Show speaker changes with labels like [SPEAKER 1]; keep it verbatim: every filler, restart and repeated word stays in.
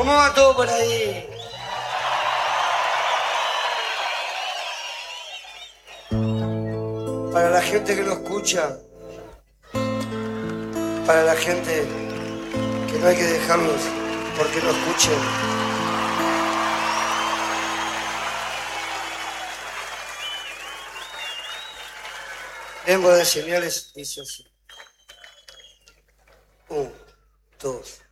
[SPEAKER 1] ¿Cómo va todo por ahí? Para la gente que lo escucha, para la gente que no hay que dejarlos porque no escuchen. Lengua de señales, dice así. Un, dos.